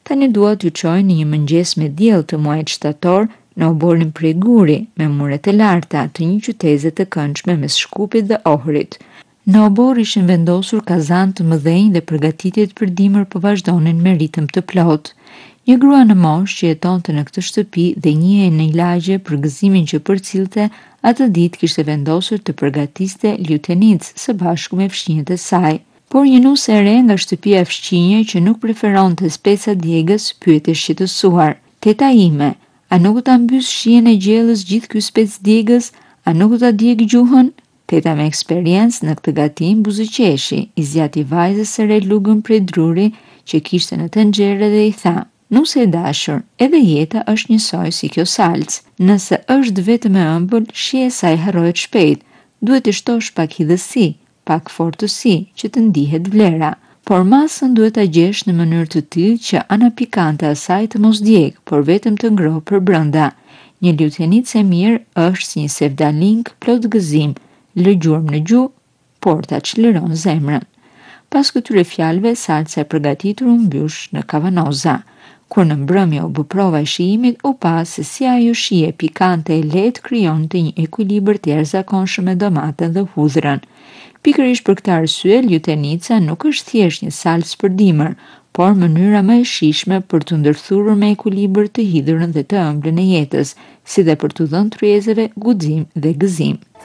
Tani dua t'ju çoj në një mëngjes me diell të muajit shtator në oborin prej Guri, me muret e larta të një qyteze të këndshme mes Shkupit dhe Ohrit. Në obor ishin vendosur kazan të mëdhenj dhe përgatitjet për dimër po vazhdonin me ritëm të plot. Një grua në moshë që jetonte në këtë shtëpi dhe njihej në lagje për gëzimin që përcillte, atë ditë kishte vendosur të përgatiste lutenicë së bashku me fëmijët e saj. Por një nuse e re nga shtëpia e fëmijë që nuk preferonte speca djegës pyeti shqetësuar: "Teta ime, a nuk ta mbys shijen e gjellës gjithë ky spec djegës? A nuk ta djeg gjuhën?" Teta me eksperiencë në këtë gatim buzëqeshi, i zjati vajzës së re lugën prej druri që kishte në tenxhere dhe i tha: "Nuse e dashur, edhe jeta është njësoj si kjo salcë. Nëse është vetëm e ëmbël, shija e saj harrohet shpejt. Duhet të shtosh pak hidhësi, pak fortësi që të ndihet vlera. Por masën duhet ta gjesh në mënyrë të tillë që ana pikante e saj të mos djeg, por vetëm të ngrohë për brenda. Një lutenicë e mirë është si një sevdaling plot gëzim, lë gjurmë në gjuhë, por ta çliron zemrën." Pas këtyre fjalëve, salca e përgatitur u mbysh në kavanoza. Kur në mbrëmje u bë prova e shijimit, u pa se si ajo shije pikante e lehtë krijonte një ekuilibër të jashtëzakonshëm me domaten dhe hudhrën. Pikërisht për këtë arsye, lutenica nuk është thjesht një salcë për dimër, por mënyra më e shijshme për të ndërthurur me ekuilibër të hidhurën dhe të ëmblën e jetës, si dhe për t'u dhënë tryezeve guxim dhe gëzim.